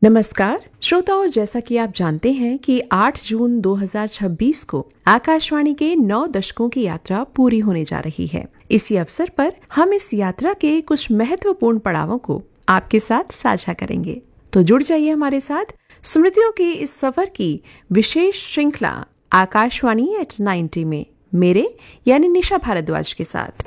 नमस्कार श्रोताओं, जैसा कि आप जानते हैं कि 8 जून 2026 को आकाशवाणी के 9 दशकों की यात्रा पूरी होने जा रही है। इसी अवसर पर हम इस यात्रा के कुछ महत्वपूर्ण पड़ावों को आपके साथ साझा करेंगे। तो जुड़ जाइए हमारे साथ स्मृतियों के इस सफर की विशेष श्रृंखला आकाशवाणी एट 90 में मेरे यानी निशा भारद्वाज के साथ।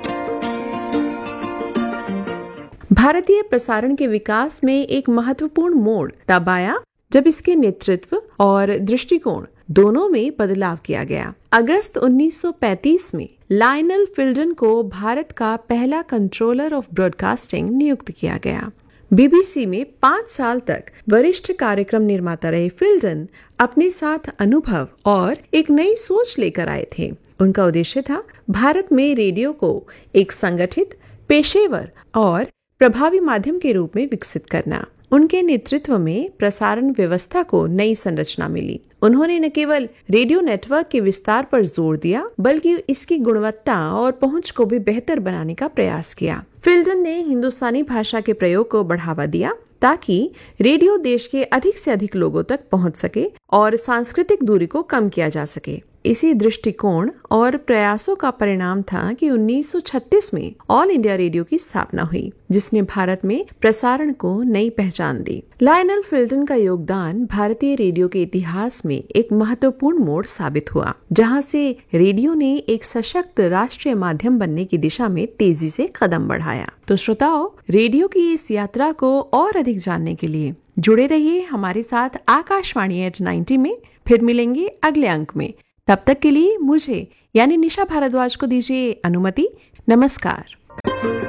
भारतीय प्रसारण के विकास में एक महत्वपूर्ण मोड़ तब आया जब इसके नेतृत्व और दृष्टिकोण दोनों में बदलाव किया गया। अगस्त 1935 में लायनल फिल्डन को भारत का पहला कंट्रोलर ऑफ ब्रॉडकास्टिंग नियुक्त किया गया। बीबीसी में 5 साल तक वरिष्ठ कार्यक्रम निर्माता रहे फिल्डन अपने साथ अनुभव और एक नई सोच लेकर आए थे। उनका उद्देश्य था भारत में रेडियो को एक संगठित, पेशेवर और प्रभावी माध्यम के रूप में विकसित करना। उनके नेतृत्व में प्रसारण व्यवस्था को नई संरचना मिली। उन्होंने न केवल रेडियो नेटवर्क के विस्तार पर जोर दिया, बल्कि इसकी गुणवत्ता और पहुंच को भी बेहतर बनाने का प्रयास किया। फिल्डन ने हिंदुस्तानी भाषा के प्रयोग को बढ़ावा दिया ताकि रेडियो देश के अधिक से अधिक लोगों तक पहुंच सके और सांस्कृतिक दूरी को कम किया जा सके। इसी दृष्टिकोण और प्रयासों का परिणाम था कि 1936 में ऑल इंडिया रेडियो की स्थापना हुई, जिसने भारत में प्रसारण को नई पहचान दी। लायनल फिल्डन का योगदान भारतीय रेडियो के इतिहास में एक महत्वपूर्ण मोड़ साबित हुआ, जहां से रेडियो ने एक सशक्त राष्ट्रीय माध्यम बनने की दिशा में तेजी से कदम बढ़ाया। तो श्रोताओं, रेडियो की इस यात्रा को और अधिक जानने के लिए जुड़े रहिए हमारे साथ आकाशवाणी एट 90 में। फिर मिलेंगे अगले अंक में। तब तक के लिए मुझे यानी निशा भारद्वाज को दीजिए अनुमति। नमस्कार।